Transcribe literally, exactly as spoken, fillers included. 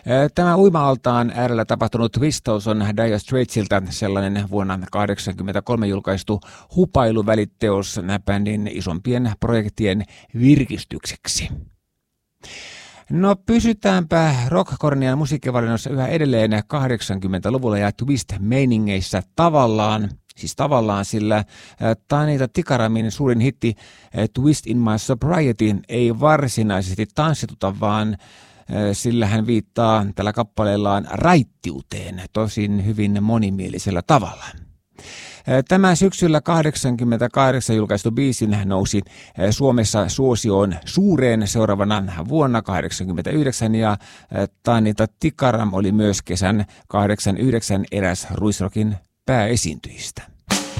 Tämä uima-altaan äärellä tapahtunut twistaus on Dire Straitsilta sellainen vuonna tuhatyhdeksänsataakahdeksankymmentäkolme julkaistu hupailuvälitteos bändin isompien projektien virkistykseksi. No pysytäänpä rockkornian musiikkivalinnossa yhä edelleen kahdeksankymmentäluvulla ja twist-meiningeissä tavallaan, siis tavallaan, sillä Tanita Tikaramin suurin hitti Twist in My Sobriety ei varsinaisesti tanssituta, vaan sillä hän viittaa tällä kappaleellaan raittiuteen tosin hyvin monimielisellä tavalla. Tämä syksyllä kahdeksankymmentäkahdeksan julkaistu biisi nousi Suomessa suosioon suureen seuraavana vuonna kahdeksankymmentäyhdeksän ja Tanita Tikaram oli myös kesän kahdeksankymmentäyhdeksän eräs Ruisrockin pääesiintyjistä.